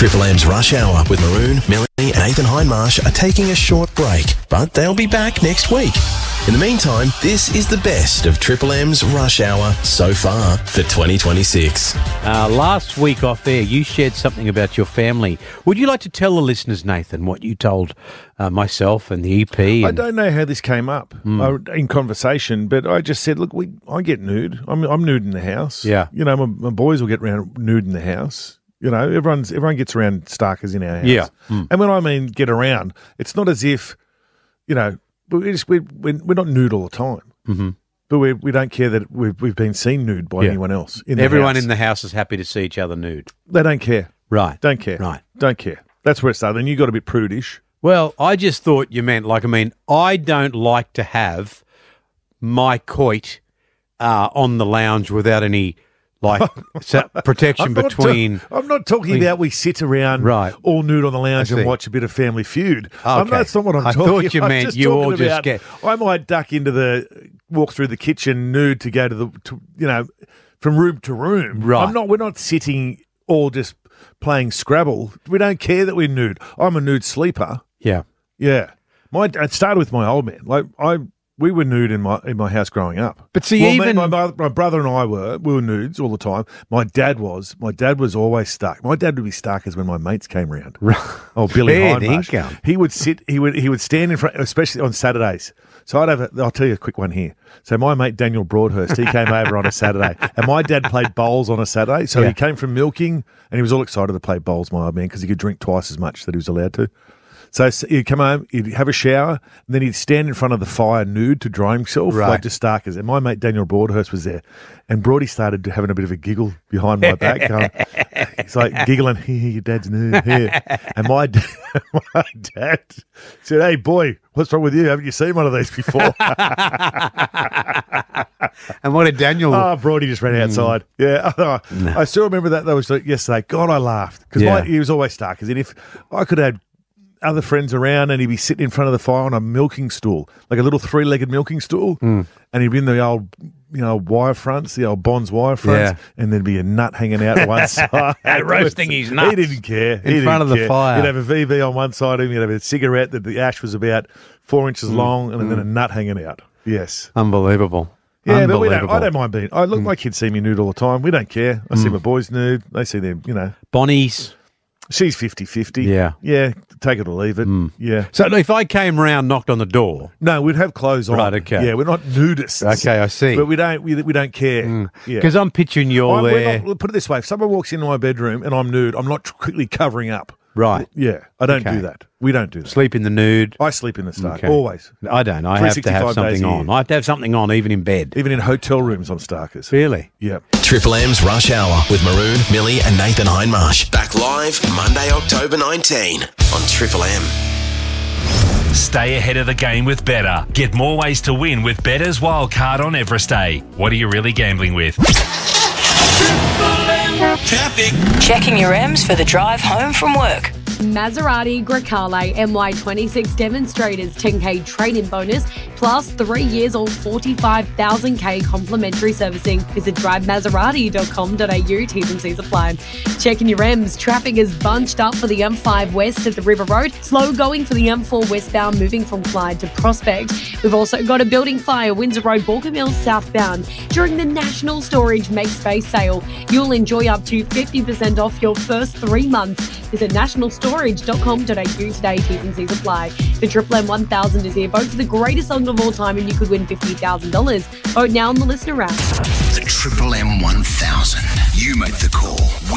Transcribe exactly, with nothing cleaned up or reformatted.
Triple M's Rush Hour with Maroon, Millie and Nathan Hindmarsh are taking a short break, but they'll be back next week. In the meantime, this is the best of Triple M's Rush Hour so far for twenty twenty-six. Uh, last week off air, you shared something about your family. Would you like to tell the listeners, Nathan, what you told uh, myself and the E P? And... I don't know how this came up mm. uh, in conversation, but I just said, look, we I get nude. I'm, I'm nude in the house. Yeah. You know, my, my boys will get around nude in the house. You know, everyone's everyone gets around starkers in our house. Yeah. Mm. And when I mean get around, it's not as if, you know, we just, we're, we're, we're not nude all the time. Mm-hmm. But we we don't care that we've, we've been seen nude by yeah. anyone else. In the Everyone house. in the house is happy to see each other nude. They don't care. Right. Don't care. Right. Don't care. That's where it started. And you got a bit prudish. Well, I just thought you meant, like, I mean, I don't like to have my coit uh, on the lounge without any, like, protection I'm not between... Ta- I'm not talking between, about we sit around right. all nude on the lounge and watch a bit of Family Feud. Okay. I'm, that's not what I'm I talking thought you I'm meant just you all about, just get... I might duck into the... walk through the kitchen nude to go to the... To, you know, from room to room. Right. I'm not... We're not sitting all just playing Scrabble. We don't care that we're nude. I'm a nude sleeper. Yeah. Yeah. My It started with my old man. Like, I... We were nude in my in my house growing up. But see, well, even me, my, my brother and I were we were nudes all the time. My dad was. My dad was always stuck. My dad would be stuck as when my mates came round. Oh, Billy Fair Hindmarsh. income. He would sit. He would he would stand in front, especially on Saturdays. So I'd have. A, I'll tell you a quick one here. So my mate Daniel Broadhurst, he came over on a Saturday, and my dad played bowls on a Saturday. So yeah. he came from milking, and he was all excited to play bowls. My old man, because he could drink twice as much that he was allowed to. So he'd come home, he'd have a shower, and then he'd stand in front of the fire nude to dry himself, right. like just starkers. And my mate Daniel Broadhurst was there, and Broady started having a bit of a giggle behind my back. Going, he's like giggling, here, your dad's nude, here. And my, dad, my dad said, hey, boy, what's wrong with you? Haven't you seen one of these before? And what did Daniel... Oh, Broady just ran outside. Mm. Yeah. No. I still remember that. That was like yesterday. God, I laughed. Because yeah. he was always starkers. And if I could have other friends around and he'd be sitting in front of the fire on a milking stool, like a little three-legged milking stool, mm. and he'd be in the old, you know, wire fronts, the old Bonds wire fronts, yeah. and there'd be a nut hanging out one side. Roasting his nuts. He didn't care. In he front of the care. fire. He'd have a V B on one side of him, he'd have a cigarette that the ash was about four inches mm. long, and mm. then a nut hanging out. Yes. Unbelievable. Yeah, but we don't, I don't mind being... I look, mm. my kids see me nude all the time. We don't care. I mm. see my boys nude. They see them, you know. Bonnie's... She's fifty-fifty. Yeah. Yeah, take it or leave it. Mm. Yeah. So if I came round, knocked on the door... No, we'd have clothes on. Right, okay. Yeah, we're not nudists. Okay, I see. But we don't we, we don't care. Because mm. yeah. I'm picturing you're I'm, there... Not, put it this way, if someone walks into my bedroom and I'm nude, I'm not quickly covering up. Right. Yeah, I don't okay. do that. We don't do that. Sleep in the nude. I sleep in the stark, okay. always. I don't. I have to have something on. I have to have something on, even in bed. Even in hotel rooms on Starkers. Really? Yeah. Triple M's Rush Hour with Maroon, Millie and Nathan Hindmarsh. Back live Monday, October nineteenth on Triple M. Stay ahead of the game with Betr. Get more ways to win with Better's Wildcard on Everest Day. What are you really gambling with? Traffic. Checking your M's for the drive home from work. Maserati Grecale M Y twenty-six demonstrators ten K trade-in bonus plus three years or forty-five thousand K complimentary servicing. Visit drive maserati dot com dot a u. T's and C's apply. Checking your M's. Traffic is bunched up for the M five west at the River Road. Slow going for the M four westbound moving from Clyde to Prospect. We've also got a building fire Windsor Road, Balker Mills southbound. During the National Storage Make Space sale, you'll enjoy up to fifty percent off your first three months. Visit national storage dot com dot a u today. T's and C's apply. The Triple M one thousand is here. Vote for the greatest song of all time and you could win fifty thousand dollars. Vote now on the listener app. The Triple M one thousand. You make the call.